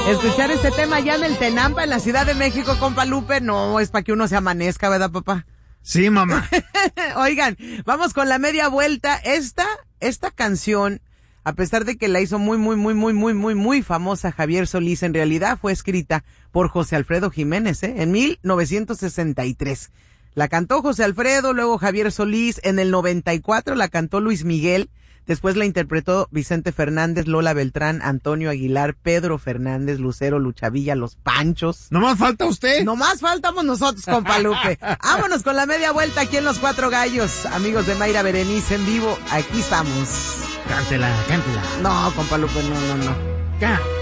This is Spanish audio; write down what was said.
Escuchar este tema ya en el Tenampa, en la Ciudad de México, compa Lupe, no, es para que uno se amanezca, ¿verdad, papá? Sí, mamá. Oigan, vamos con la media vuelta. Esta canción, a pesar de que la hizo muy famosa Javier Solís, en realidad fue escrita por José Alfredo Jiménez, en 1963. La cantó José Alfredo, luego Javier Solís, en el 94 la cantó Luis Miguel, después la interpretó Vicente Fernández, Lola Beltrán, Antonio Aguilar, Pedro Fernández, Lucero, Luchavilla, Los Panchos. ¿Nomás falta usted? Nomás faltamos nosotros, compa Lupe. Vámonos con la media vuelta aquí en Los Cuatro Gallos. Amigos de Mayra Berenice en vivo, aquí estamos. Cántela. No, compa Lupe, no.